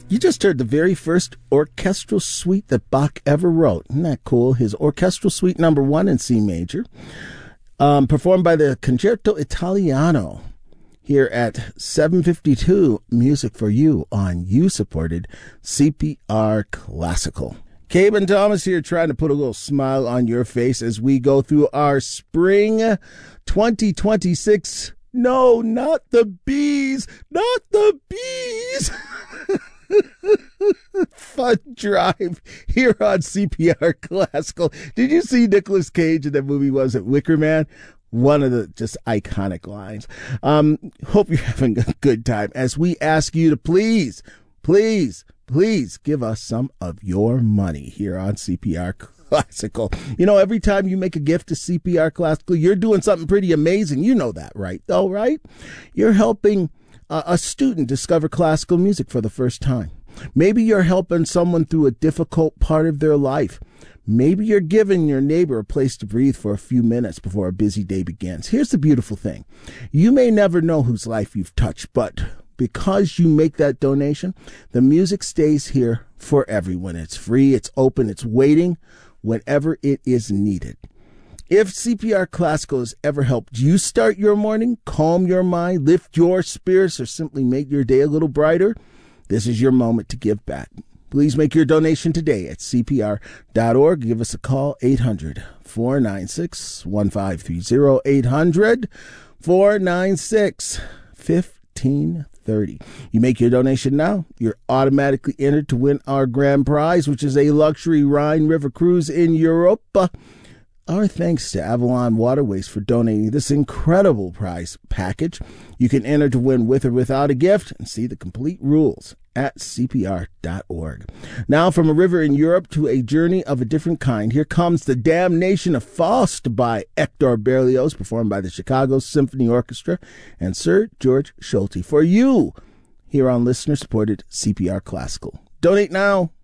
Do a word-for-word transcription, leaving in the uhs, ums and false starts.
You just heard the very first orchestral suite that Bach ever wrote. Isn't that cool? His orchestral suite number one in C major, um, performed by the Concerto Italiano here at seven fifty-two Music for You on you-supported C P R Classical. Caben Thomas here, trying to put a little smile on your face as we go through our spring twenty twenty-six. No, not the bees, not the bees. Fun drive here on C P R Classical. Did you see Nicolas Cage in that movie? Was it Wicker Man? One of the just iconic lines. Um, hope you're having a good time as we ask you to please, please, please give us some of your money here on C P R Classical. You know, every time you make a gift to C P R Classical, you're doing something pretty amazing. You know that, right? Though, right? You're helping uh, a student discover classical music for the first time. Maybe you're helping someone through a difficult part of their life. Maybe you're giving your neighbor a place to breathe for a few minutes before a busy day begins. Here's the beautiful thing. You may never know whose life you've touched, but because you make that donation, the music stays here for everyone. It's free, it's open, it's waiting whenever it is needed. If C P R Classical has ever helped you start your morning, calm your mind, lift your spirits, or simply make your day a little brighter, this is your moment to give back. Please make your donation today at C P R dot org. Give us a call, eight hundred, four nine six, one five three zero, eight hundred, four nine six, fifteen thirty. You make your donation now, you're automatically entered to win our grand prize, which is a luxury Rhine River cruise in Europe. Our thanks to Avalon Waterways for donating this incredible prize package. You can enter to win with or without a gift and see the complete rules at C P R dot org. Now, from a river in Europe to a journey of a different kind, here comes The Damnation of Faust by Hector Berlioz, performed by the Chicago Symphony Orchestra and Sir George Solti. For you, here on listener-supported C P R Classical. Donate now.